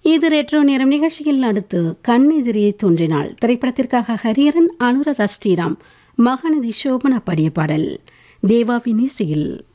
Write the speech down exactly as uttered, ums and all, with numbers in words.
இது ரெட்ரோ நேரம் நிகழ்ச்சியில் அடுத்து கண்ணெதிரியே தோன்றினாள் திரைப்படத்திற்காக ஹரிஹரன் அனுராதா ஸ்ரீராம் மகாநதி சோபனா பாடிய பாடல் தேவாவின் இசையில்.